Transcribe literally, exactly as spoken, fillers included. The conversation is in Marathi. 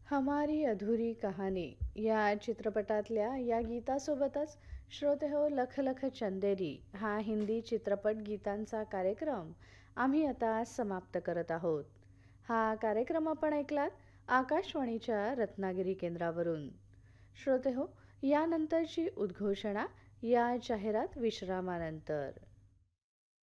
हमारी अधुरी कहाणी या चित्रपटातल्या या गीतासोबतच श्रोते हो लख लख चंदेरी हा हिंदी चित्रपट गीतांचा कार्यक्रम आम्ही आता समाप्त करत आहोत. हा कार्यक्रम आपण ऐकलात आकाशवाणीच्या रत्नागिरी केंद्रावरून. श्रोते हो, यानंतरची उद्घोषणा या जाहिरात विश्रामानंतर.